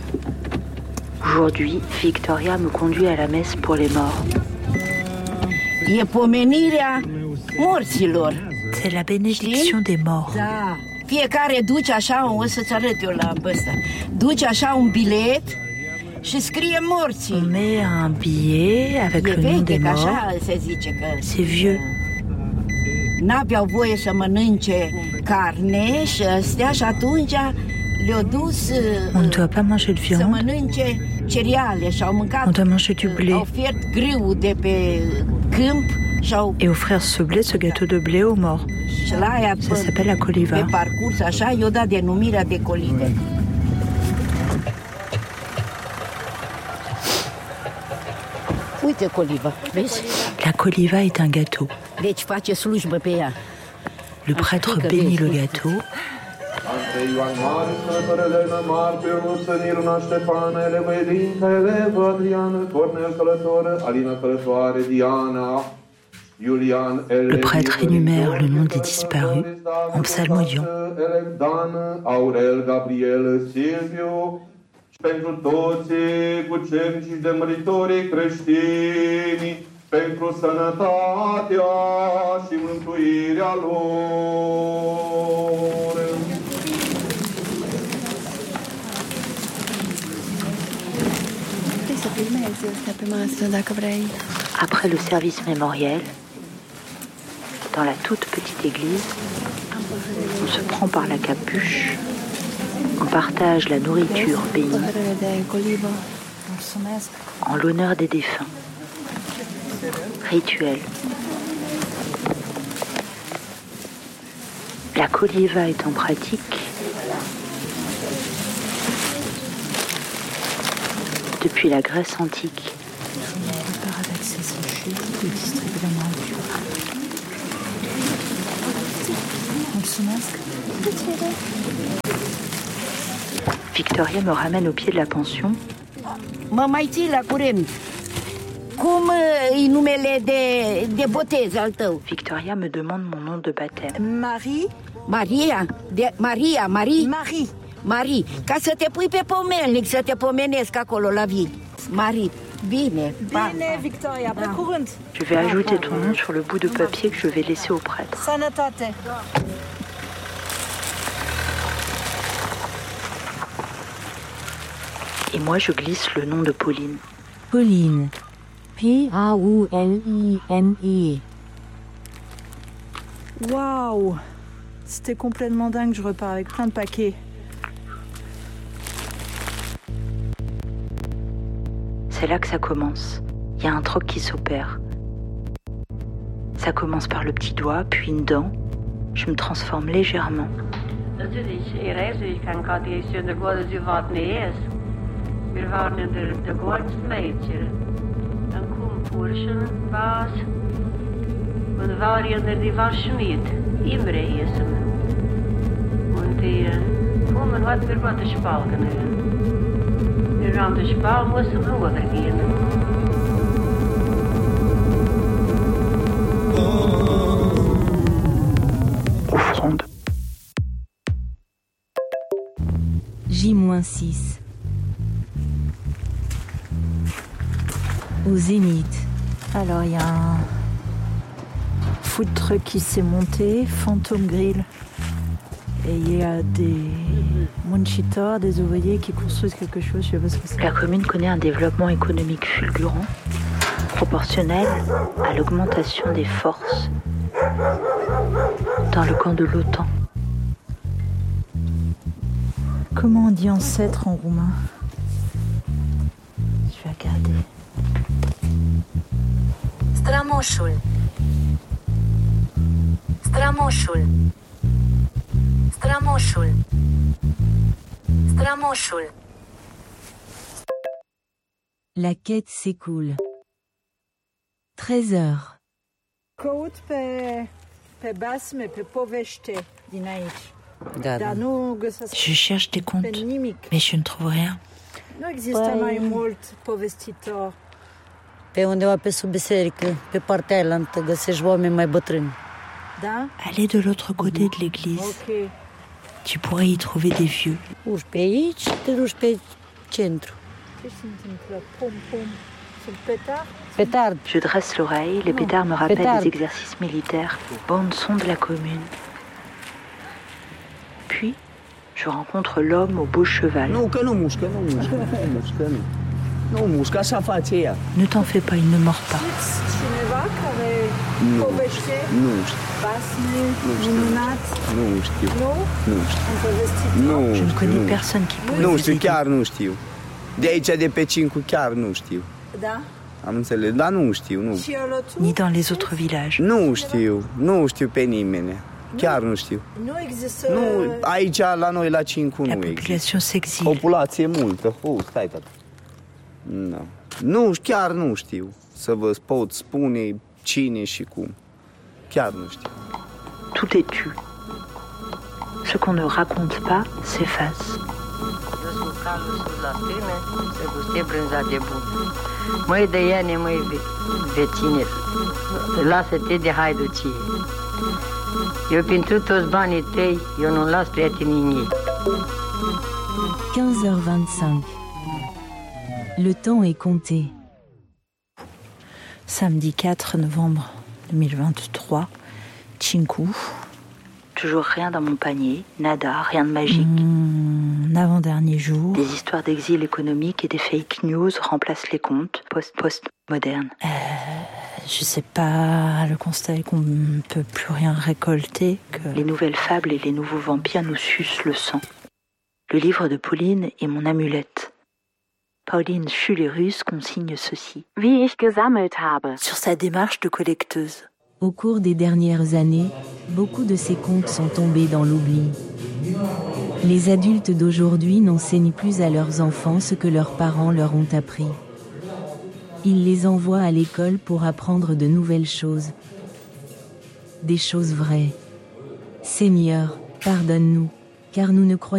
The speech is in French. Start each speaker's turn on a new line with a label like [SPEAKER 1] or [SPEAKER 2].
[SPEAKER 1] Aujourd'hui, Victoria me conduit à la messe pour les morts.
[SPEAKER 2] E pomenirea morților.
[SPEAKER 1] C'est la bénédiction des morts.
[SPEAKER 2] Da. Fiecare duce așa, o să-ți arăt eu la ăsta. Duce așa un bilet și scrie morții.
[SPEAKER 1] On met un billet avec le nom des morts.
[SPEAKER 2] Așa se zice că
[SPEAKER 1] C'est vieux.
[SPEAKER 2] N-aveau voie să mănânce carne și astea și atunci le-au dus
[SPEAKER 1] On ne doit pas manger de
[SPEAKER 2] să
[SPEAKER 1] viande.
[SPEAKER 2] mănânce cereale și au mâncat.
[SPEAKER 1] On doit manger du blé.
[SPEAKER 2] Au fiert grâu de pe câmp și au
[SPEAKER 1] Et offrir ce blé, ce gâteau de blé aux morts.
[SPEAKER 2] și la aia
[SPEAKER 1] Ça s'appelle la coliva.
[SPEAKER 2] pe parcurs așa i-au dat denumirea de colive. Uite coliva, vezi?
[SPEAKER 1] La coliva est un gâteau.
[SPEAKER 2] Deci face slujbă pe ea.
[SPEAKER 1] Le prêtre bénit le gâteau.
[SPEAKER 3] Ante Ioan Mari, Sfântul Elena Marpiu, Sănir Una Ștefana, Eleva Elinca, Eleva Adriana, Cornel Călător, Alina Călătoare, Diana, Iulian,
[SPEAKER 1] Le prêtre énumère le nom des disparus en psalmodiant.
[SPEAKER 3] Dan, Aurel, Gabriel, Silviu, și pentru toți cucernici de măritorii creștini, pentru sănătatea și mântuirea lor.
[SPEAKER 4] Să filmezi astea pe masă, dacă vrei.
[SPEAKER 1] Après le service mémoriel, dans la toute petite église, on se prend par la capuche, on partage la nourriture bénie
[SPEAKER 4] Paharele de colivă.
[SPEAKER 1] en l'honneur des défunts. Rituel. La coliva est en pratique depuis la Grèce antique. Victoria me ramène au pied de la pension.
[SPEAKER 2] Mă mai ții la curent. Cum e numele de botez al tău?
[SPEAKER 1] Victoria me demande mon nom de baptême.
[SPEAKER 5] Marie.
[SPEAKER 2] Maria? Marie?
[SPEAKER 5] Marie.
[SPEAKER 2] Marie. Ca să te pui pe pomelnic, să te pomenesc acolo la vii. Marie. Bine.
[SPEAKER 5] Bine, Victoria, pe curând.
[SPEAKER 1] Je vais ajouter ton nom sur le bout de papier que je vais laisser au prêtre.
[SPEAKER 5] Sănătate.
[SPEAKER 1] Et moi, je glisse le nom de Pauline.
[SPEAKER 6] Pauline. Pauline.
[SPEAKER 5] Waouh. C'était complètement dingue, je repars avec plein de paquets.
[SPEAKER 1] C'est là que ça commence. Il y a un troc qui s'opère. Ça commence par le petit doigt, puis une dent. Je me transforme légèrement.
[SPEAKER 7] Wir waren in der Gottesmädchen. Dann kom Purschen, Bas. Und war ja die Waschmied im Reisen. Und die kommen hat wir Gott Spalgen. Wir haben den Spal müssen übergehen.
[SPEAKER 1] Offrande.
[SPEAKER 6] J-6. Au Zénith.
[SPEAKER 5] Alors, il y a un food truck qui s'est monté, Phantom Grill. Et il y a des munchiteurs, des ouvriers qui construisent quelque chose, je sais pas ce que c'est.
[SPEAKER 1] La commune connaît un développement économique fulgurant, proportionnel à l'augmentation des forces dans le camp de l'OTAN.
[SPEAKER 5] Comment on dit ancêtre en roumain? Je vais regarder.
[SPEAKER 6] Strămoșul. Strămoșul. Strămoșul. Strămoșul. La quête s'écoule. 13 heures.
[SPEAKER 5] Căut pe basme, pe povește din aici.
[SPEAKER 2] Da.
[SPEAKER 5] Dar nu găsesc
[SPEAKER 1] Je cherche des
[SPEAKER 5] pe
[SPEAKER 1] comptes,
[SPEAKER 5] nimic.
[SPEAKER 1] mais je ne trouve rien.
[SPEAKER 5] Nu există mai mult povestitor.
[SPEAKER 8] Pe undeva pe sub biserică, pe partea ailaltă, găsești oameni mai bătrâni.
[SPEAKER 5] Da?
[SPEAKER 1] Allez de l'autre côté de l'église.
[SPEAKER 5] Ok.
[SPEAKER 1] Tu pourrais y trouver des vieux.
[SPEAKER 8] Urci pe aici, te duci pe centru.
[SPEAKER 5] Pétard.
[SPEAKER 1] Je dresse l'oreille, les pétards me rappellent des exercices militaires, bande son de la commune. Puis, je rencontre l'homme au beau cheval.
[SPEAKER 9] Nu mușcă. Nu mușcă, așa face ea.
[SPEAKER 1] Ne t'en fais pas, il ne mord pas.
[SPEAKER 9] Nu știu.
[SPEAKER 1] Je ne connais personne qui pourrait
[SPEAKER 9] Nu
[SPEAKER 1] vous
[SPEAKER 9] știu,
[SPEAKER 1] aider.
[SPEAKER 9] chiar nu știu. De aici, de pe Cincu, chiar nu știu.
[SPEAKER 5] Da?
[SPEAKER 9] Am înțeles, dar nu știu, nu.
[SPEAKER 1] Ni dans les autres villages.
[SPEAKER 9] Nu știu pe nimeni. Chiar nu știu.
[SPEAKER 5] Nu există...
[SPEAKER 9] Nu, aici, la noi, la Cincu,
[SPEAKER 1] La
[SPEAKER 9] nu există.
[SPEAKER 1] population s'exile.
[SPEAKER 9] Populație multă. Stai, tata. Nu, chiar nu știu să vă pot spune cine și cum. Chiar nu știu.
[SPEAKER 1] Tout est tu. Ce qu'on ne raconte pas s'efface.
[SPEAKER 7] Eu sunt calul sus la stâne, să guste brânza de bun. Măi de iane, măi vecine, lasă-te de haiducie. Eu pentru toți banii tăi, eu nu las prietenii mei.
[SPEAKER 6] 15h25. Le temps est compté.
[SPEAKER 1] Samedi 4 novembre 2023, Cincu. Toujours rien dans mon panier, nada, rien de magique. Avant-dernier jour. Des histoires d'exil économique et des fake news remplacent les contes post-modernes. Je sais pas, le constat est qu'on ne peut plus rien récolter, que les nouvelles fables et les nouveaux vampires nous sucent le sang. Le livre de Pauline est mon amulette. Pauline Schülerus consigne ceci.
[SPEAKER 10] Wie ich gesammelt habe.
[SPEAKER 1] Sur sa démarche de collecteuse.
[SPEAKER 6] Au cours des dernières années, beaucoup de ces contes sont tombés dans l'oubli. Les adultes d'aujourd'hui n'enseignent plus à leurs enfants ce que leurs parents leur ont appris. Ils les envoient à l'école pour apprendre de nouvelles choses. Des choses vraies. Seigneur, pardonne-nous, car nous ne croyons